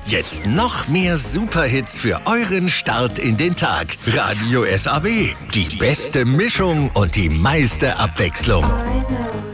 Jetzt noch mehr Superhits für euren Start in den Tag. Radio SAW, die beste Mischung und die meiste Abwechslung.